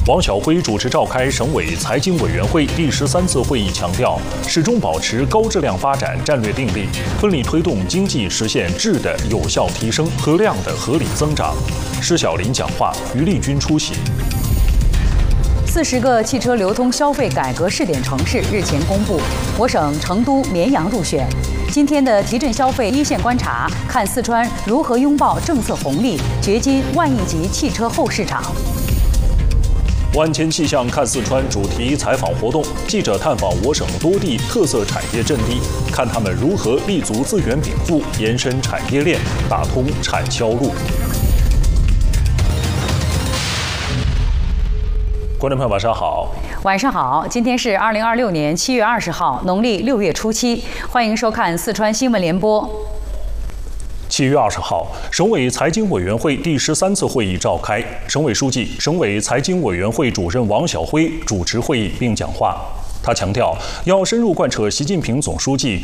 王晓辉主持召开省委财经委员会第13次会议，强调始终保持高质量发展战略定力，奋力推动经济实现质的有效提升和量的合理增长。施小林讲话，于丽君出席。 40个汽车流通消费改革试点城市日前公布，我省成都、绵阳入选。今天的提振消费一线观察，看四川如何拥抱政策红利，掘金万亿级汽车后市场。 万千气象看四川主题采访活动，记者探访我省多地特色产业阵地，看他们如何立足资源禀赋，延伸产业链，打通产销路。观众朋友，晚上好。 晚上好，今天是2026年7月20号，农历6月初7，欢迎收看四川新闻联播。 7月20号，省委财经委员会第13次会议召开，省委书记、省委财经委员会主任王晓辉主持会议并讲话。他强调，要深入贯彻习近平总书记